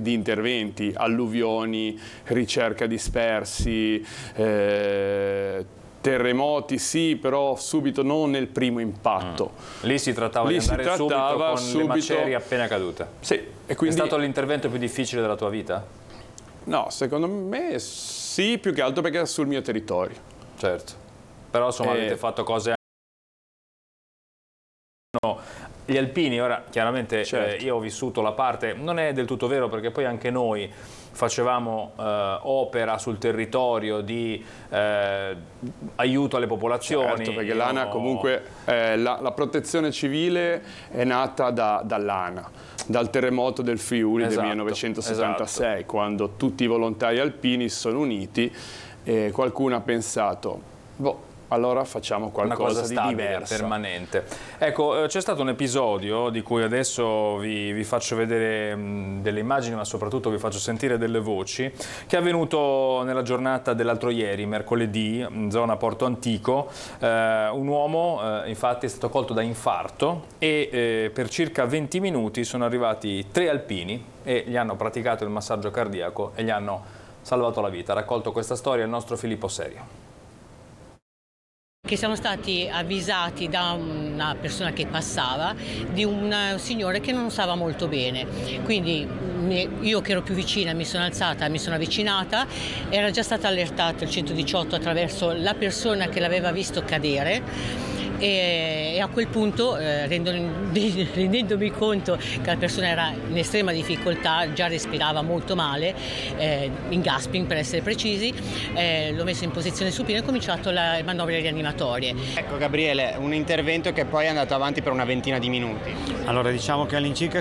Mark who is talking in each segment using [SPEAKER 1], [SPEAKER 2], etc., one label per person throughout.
[SPEAKER 1] di interventi, alluvioni, ricerca dispersi, terremoti sì, però subito non nel primo impatto.
[SPEAKER 2] Lì si trattava di andare subito con le macerie appena cadute.
[SPEAKER 1] Sì, e quindi...
[SPEAKER 2] È stato l'intervento più difficile della tua vita?
[SPEAKER 1] No, secondo me sì, più che altro perché era sul mio territorio.
[SPEAKER 2] Certo, però insomma avete fatto cose... Gli alpini, ora chiaramente
[SPEAKER 1] certo.
[SPEAKER 2] Io ho vissuto la parte, non è del tutto vero perché poi anche noi facevamo opera sul territorio di aiuto alle popolazioni.
[SPEAKER 1] Certo, perché l'ANA comunque, la protezione civile è nata dall'ANA, dal terremoto del Friuli del 1976, esatto. Quando tutti i volontari alpini si sono uniti e qualcuno ha pensato, boh, allora facciamo qualcosa di diverso,
[SPEAKER 2] permanente. Ecco, c'è stato un episodio di cui adesso vi faccio vedere delle immagini, ma soprattutto vi faccio sentire delle voci, che è avvenuto nella giornata dell'altro ieri, mercoledì, in zona Porto Antico. Un uomo infatti è stato colto da infarto e per circa 20 minuti sono arrivati 3 alpini e gli hanno praticato il massaggio cardiaco e gli hanno salvato la vita. Ha raccolto questa storia il nostro Filippo Serio.
[SPEAKER 3] Che siamo stati avvisati da una persona che passava di un signore che non stava molto bene, quindi io che ero più vicina mi sono alzata, mi sono avvicinata, era già stata allertata il 118 attraverso la persona che l'aveva visto cadere e a quel punto rendendomi conto che la persona era in estrema difficoltà, già respirava molto male, in gasping per essere precisi, l'ho messo in posizione supina e ho cominciato le manovre rianimatorie.
[SPEAKER 4] Ecco Gabriele, un intervento che poi è andato avanti per una ventina di minuti.
[SPEAKER 5] Allora diciamo che all'incirca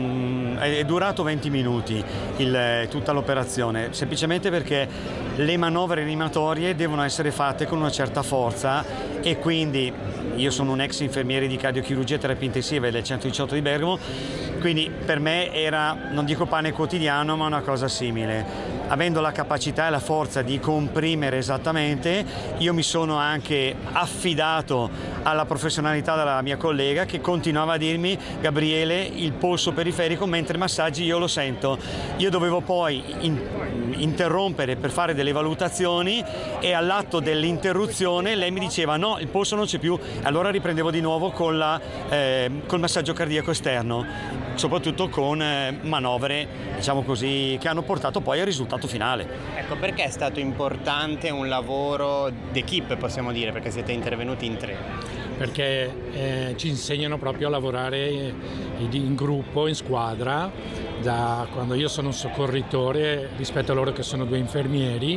[SPEAKER 5] è durato 20 minuti tutta l'operazione, semplicemente perché le manovre rianimatorie devono essere fatte con una certa forza e quindi io sono un ex infermiere di cardiochirurgia e terapia intensiva del 118 di Bergamo, quindi per me era, non dico pane quotidiano, ma una cosa simile. Avendo la capacità e la forza di comprimere esattamente, io mi sono anche affidato alla professionalità della mia collega che continuava a dirmi: Gabriele, il polso periferico mentre massaggi io lo sento. Io dovevo poi interrompere per fare delle valutazioni e all'atto dell'interruzione lei mi diceva no, il polso non c'è più, allora riprendevo di nuovo col massaggio cardiaco esterno, soprattutto con manovre, diciamo così, che hanno portato poi al risultato finale.
[SPEAKER 4] Ecco, perché è stato importante un lavoro d'equipe, possiamo dire, perché siete intervenuti in 3?
[SPEAKER 6] Perché ci insegnano proprio a lavorare in gruppo, in squadra, da quando io sono un soccorritore rispetto a loro che sono 2 infermieri,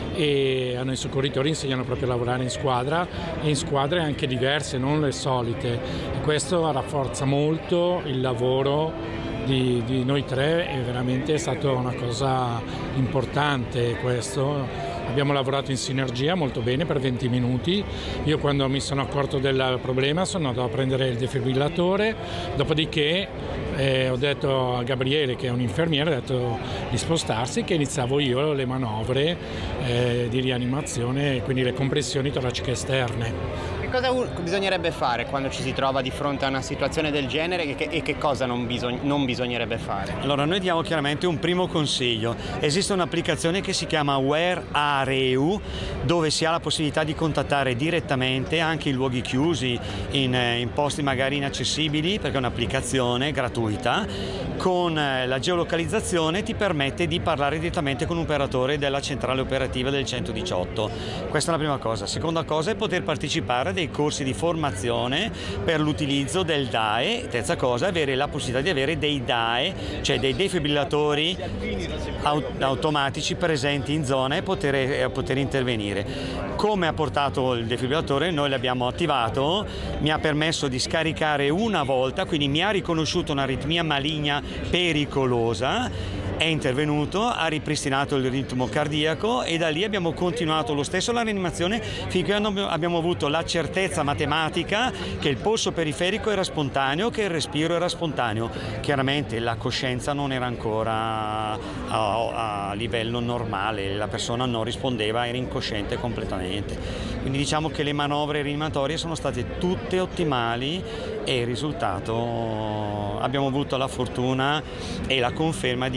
[SPEAKER 6] e a noi soccorritori insegnano proprio a lavorare in squadra e in squadre anche diverse, non le solite, e questo rafforza molto il lavoro di noi 3 e veramente è stata una cosa importante questo. Abbiamo lavorato in sinergia molto bene per 20 minuti. Io quando mi sono accorto del problema sono andato a prendere il defibrillatore, dopodiché ho detto a Gabriele, che è un infermiere, ho detto di spostarsi, che iniziavo io le manovre di rianimazione, quindi le compressioni toraciche esterne.
[SPEAKER 4] Cosa bisognerebbe fare quando ci si trova di fronte a una situazione del genere e che cosa non bisognerebbe fare?
[SPEAKER 5] Allora noi diamo chiaramente un primo consiglio. Esiste un'applicazione che si chiama Where Areu, dove si ha la possibilità di contattare direttamente anche in luoghi chiusi, in posti magari inaccessibili, perché è un'applicazione gratuita. Con la geolocalizzazione ti permette di parlare direttamente con un operatore della centrale operativa del 118. Questa è la prima cosa. Seconda cosa è poter partecipare a dei corsi di formazione per l'utilizzo del DAE. Terza cosa è avere la possibilità di avere dei DAE, cioè dei defibrillatori automatici presenti in zona e poter intervenire. Come ha portato il defibrillatore, noi l'abbiamo attivato, mi ha permesso di scaricare una volta, quindi mi ha riconosciuto un'aritmia maligna pericolosa, è intervenuto, ha ripristinato il ritmo cardiaco e da lì abbiamo continuato lo stesso la rianimazione finché abbiamo avuto la certezza matematica che il polso periferico era spontaneo, che il respiro era spontaneo. Chiaramente la coscienza non era ancora a livello normale, la persona non rispondeva, era incosciente completamente. Quindi diciamo che le manovre rianimatorie sono state tutte ottimali e il risultato, abbiamo avuto la fortuna e la conferma di